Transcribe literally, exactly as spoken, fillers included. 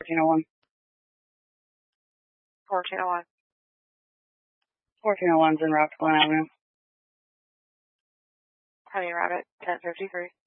fourteen oh one. fourteen oh one. fourteen oh one's in route to Glen Avenue. Honey Rabbit, ten fifty-three.